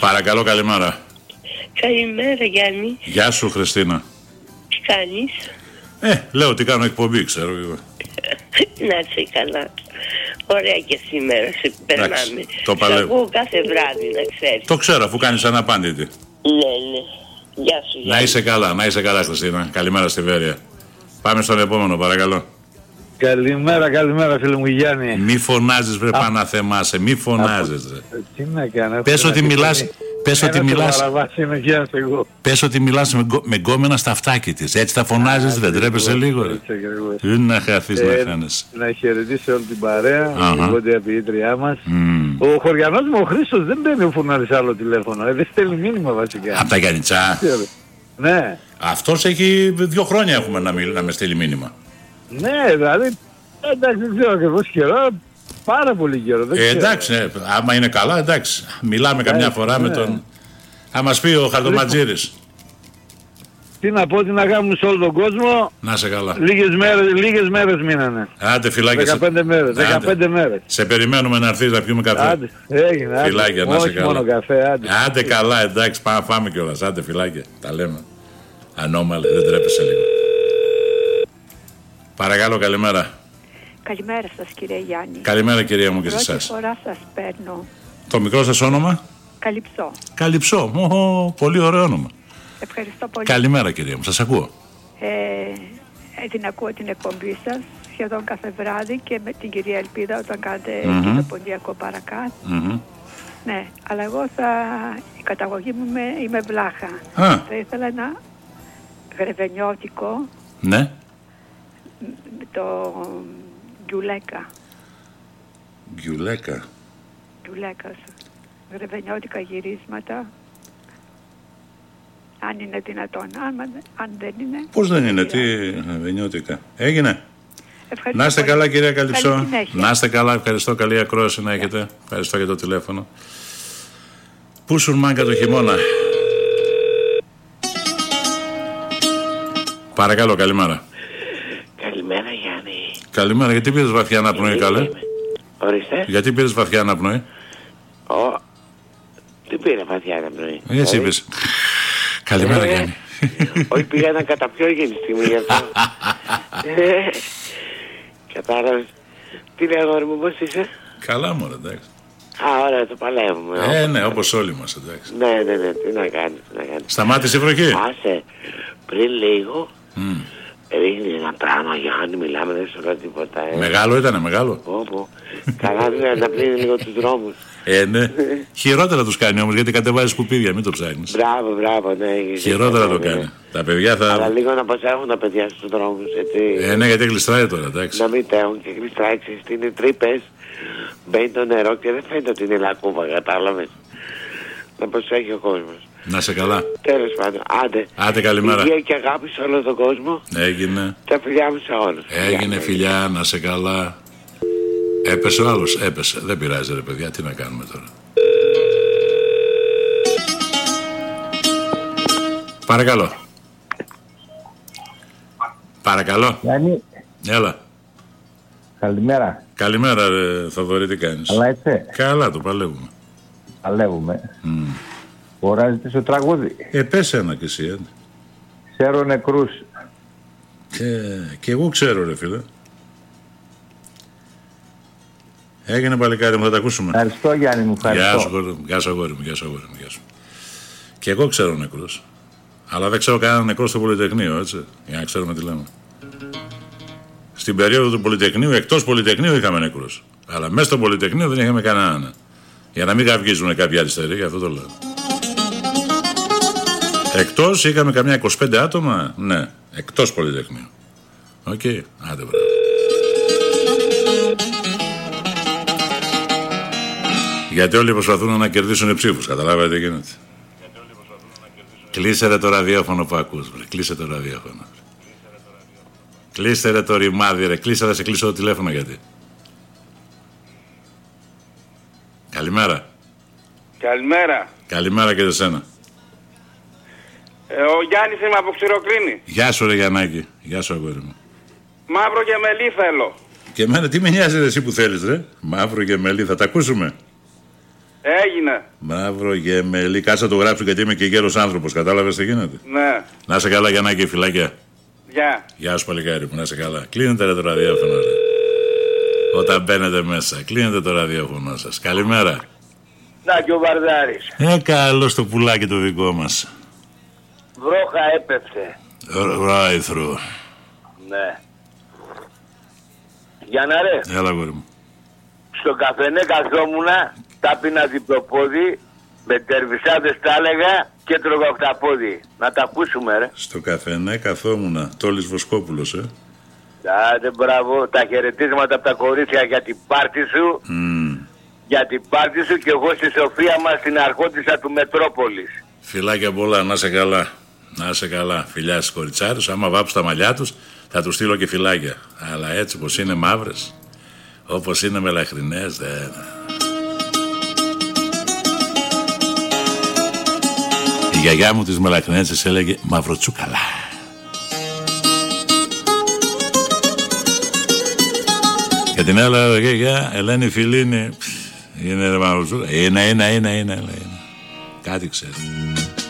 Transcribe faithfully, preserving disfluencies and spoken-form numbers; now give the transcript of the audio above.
Παρακαλώ, καλημέρα. Καλημέρα, Γιάννη. Γεια σου, Χριστίνα. Τι κάνεις? Ε, λέω τι κάνω εκπομπή, ξέρω εγώ. Να είσαι καλά. Ωραία και σήμερα σε περνάμε. Το παλεύω. Ακούω κάθε βράδυ, να ξέρεις. Το ξέρω, αφού κάνεις αναπάντητη. Ναι, ναι. Γεια σου, Γιάννη. Να είσαι καλά, να είσαι καλά, Χριστίνα. Καλημέρα στη Βέρεια. Πάμε στον επόμενο, παρακαλώ. Καλημέρα, καλημέρα, φίλε μου Γιάννη. Μη φωνάζεις, βρε Παναθεμάσαι, μη φωνάζεις, ρε. Τι να κάνω. Πες ότι μιλάς, πες ότι μιλάς, πες ότι μιλάς με, με γκόμενα στα αυτάκι της. Έτσι τα φωνάζεις, δεν τρέπεσαι λίγο, ρε. Είναι να χαθείς, ε, να χάνεσαι. Να χαιρετήσω όλη την παρέα, την κόντια ποιήτριά μας. Mm. Ο χωριανός μου ο Χρήστος δεν παίρνει ο φουνάρης άλλο τηλέφωνο, ε, δεν στέλνει μήνυμα βασικά. Απ' τα Γιάννητσά. Ναι. Αυτός έχει δύο χρόνια έχουμε να, μιλ, να με στείλει μήνυμα. Ναι, δηλαδή, εντάξει, δεν ξέρω ακριβώς καιρό, πάρα πολύ καιρό. Δεν ε, εντάξει, ναι, άμα είναι καλά, εντάξει. Μιλάμε καμιά φορά ναι. με τον... Θα μας πει ο Χαρτοματζήρης. Τι να πω, τι να κάνουμε σε όλο τον κόσμο. Να σε καλά. Λίγες μέρες, λίγες μέρες μείνανε. Άντε φυλάκια. δεκαπέντε μέρες, δεκαπέντε μέρες. Σε περιμένουμε να έρθεις να πιούμε καφέ. Άντε, έγινε, άντε. Φυλάκια, να σε καλά. Μόνο καφέ, άντε. Άντε καλά, εντάξει, πάμε φάμε κιόλας. Άντε φυλάκια, τα λέμε. Ανώμαλε, δεν τρέπεσαι λίγο. Παρακαλώ, καλημέρα. Καλημέρα σας, κύριε Γιάννη. Καλημέρα, κυρία μου, και σε εσάς. Πρώτη φορά σας παίρνω. Το μικρό σας όνομα? Καλυψό. Καλυψό, Ω, πολύ ωραίο όνομα. Ευχαριστώ πολύ. Καλημέρα, κυρία μου, σας ακούω. Ε, ε, την ακούω την εκπομπή σας σχεδόν κάθε βράδυ και με την κυρία Ελπίδα όταν κάνετε mm-hmm. και το ποντιακό παρακάτω. Mm-hmm. Ναι, αλλά εγώ θα, η καταγωγή μου με, είμαι βλάχα. Α. Θα ήθελα ένα γρεβενιώτικο. Ναι. Το γκιουλέκα. Γκιουλέκα. Γκιουλέκα. Γρεβενιώτικα γυρίσματα. Αν είναι δυνατόν. Αν, αν δεν είναι. Πώς δεν είναι, τι γρεβενιώτικα. Έγινε. Ευχαριστώ. Να είστε καλά, κυρία Καλυψό. Να είστε καλά, ευχαριστώ. Καλή ακρόαση να έχετε. Ευχαριστώ για το τηλέφωνο. Πού σου μάγκα το χειμώνα. Παρακαλώ, καλημέρα. Καλημέρα, Γιάννη. Καλημέρα, γιατί πήρες βαθιά αναπνοή, καλέ? Ορίστε. Γιατί πήρες βαθιά αναπνοή? Ω, τι πήρε βαθιά αναπνοή? Έτσι είπες. Καλημέρα, Γιάννη. Όχι, πήγα ένα καταπιώ εκείνη τη στιγμή γι' αυτό. Κατάλαβες. Τι λέει, αγόρι μου, πώς είσαι? Καλά, μωρέ, εντάξει. Α, ωραία, το παλεύουμε. Ε, ναι, όπως όλοι μας, εντάξει. Ναι, ναι, ναι, τι να κάνεις, τι να κάνεις. Σταμάτησε η βροχή. Άσε, πριν λίγο, mm. ρίχνει ένα πράγμα, Γιάννη, μιλάμε, δεν σου λέω τίποτα. Ε. Μεγάλο ήτανε, μεγάλο. Πω, πω. Καλά, δηλαδή, να πλύνει λίγο τους δρόμους. Ε, ναι. Χειρότερα τους κάνει όμως, γιατί κατεβάζει σκουπίδια, μην το ψάχνεις. Μπράβο, μπράβο, ναι. Χειρότερα το κάνει. Τα παιδιά θα... Αλλά λίγο να προσέχουν τα παιδιά στους δρόμους, έτσι. Ε, ναι, γιατί γλιστράει τώρα, εντάξει. Να μην τέχουν και γλιστράει, ξέρεις, είναι τρύπες. Μπαίνει το νερό και δεν φαίνεται ότι είναι λακκούβα, κατάλαβες. Να προσέχει ο κόσμος. Να σε καλά. Τέλος πάντων, άντε. Άντε, καλημέρα. Υγεία και αγάπη σε όλο τον κόσμο. Έγινε. Τα φιλιά μου σε όλους. Έγινε, φιλιά, να σε καλά. Έπεσε ο άλλος, έπεσε. Δεν πειράζει, ρε παιδιά, τι να κάνουμε τώρα. Παρακαλώ. Παρακαλώ. Γιάννη. Έλα. Καλημέρα. Καλημέρα, ρε Θοδωρή, τι κάνεις? Καλά είσαι? Καλά, το παλεύουμε. Παλεύουμε. Mm. Μπορείς να ζητήσω τραγούδι? Ε, πες ένα κι εσύ, ε. Ξέρω νεκρούς. Και, και εγώ ξέρω, ρε φίλε. Έγινε, παλικάρι μου, θα τα ακούσουμε. Ευχαριστώ, Γιάννη μου, ευχαριστώ. Γεια σου, αγόρι μου, γεια σου, αγόρι μου, γεια σου, αγόρι μου, γεια σου. Και εγώ ξέρω νεκρούς. Αλλά δεν ξέρω κανένα νεκρό στο Πολυτεχνείο, έτσι. Για να ξέρουμε τι λέμε. Στην περίοδο του Πολυτεχνείου, εκτός Πολυτεχνείου είχαμε νεκρούς. Αλλά μέσα στο Πολυτεχνείο δεν είχαμε κανέναν. Για να μην καυγίζουν κάποιοι αριστεροί, γι' αυτό το λέω. Εκτός είχαμε καμιά είκοσι πέντε άτομα, ναι, εκτός Πολυτεχνείου. Οκ, okay. Άντε μπράβο. Γιατί όλοι προσπαθούν να κερδίσουν ψήφους, καταλάβατε τι γίνεται. Κλείσε ρε το ραδιόφωνο που ακούς, βρε. Κλείσε το ραδιόφωνο. Κλείστε ρε το ρημάδι, ρε. Κλείσε, θα σε κλείσω το τηλέφωνο γιατί. Καλημέρα. Καλημέρα. Καλημέρα και σε σένα. Ε, ο Γιάννης είμαι από Ξηροκλήνη. Γεια σου ρε Γιαννάκη. Γεια σου αγόρι μου. Μαύρο και μελί θέλω. Και εμένα τι με νοιάζει ρε εσύ που θέλεις ρε. Μαύρο και μελί, θα τα ακούσουμε. Έγινε. Μπράβο, γεμελή. Κάτσε να το γράψω γιατί είμαι και γέρος άνθρωπος. Κατάλαβες τι γίνεται. Ναι. Να σε καλά, Γιαννάκη, φυλάκια. Γεια. Γεια σου, παλικάρι μου, να σε καλά. Κλείνετε ρε το ραδιόφωνο, ρε. Όταν μπαίνετε μέσα, κλείνετε το ραδιόφωνο σας. Καλημέρα. Να και ο Βαρδάρης. Ε, καλώς το πουλάκι το δικό μας. Βρόχα έπεφτε. Ράιθρο. Ναι. Για να ρε. Έλα, γόρι μου. Στο καφενέ καθόμουνα, τα πίνα διπλοπόδι, με τερβισάδες τα έλεγα και τρώγα οκταπόδι. Να τα ακούσουμε ρε. Στο καφενέ καθόμουνα, Τόλης Βοσκόπουλος, ε. Άντε μπράβο, τα χαιρετίσματα από τα κορίτσια για την πάρτι σου. Mm. Για την πάρτι σου και εγώ στη Σοφία μας στην αρχόντισσα του Μετρόπολης. Φιλάκια πολλά, να σε καλά. Να σε καλά, φιλιά στις κοριτσάρους. Άμα βάψω τα μαλλιά τους, θα τους στείλω και φυλάκια. Αλλά έτσι πως είναι μαύρες, όπως είναι μελαχρινές, δεν... Η γιαγιά μου τις μελαχρινές έλεγε μαυροτσούκαλα. Και την άλλα γιαγιά, Ελένη Φιλίνη, είναι μαυροτσούκαλα. Είναι, είναι, είναι, είναι, είναι. Κάτι ξέρει.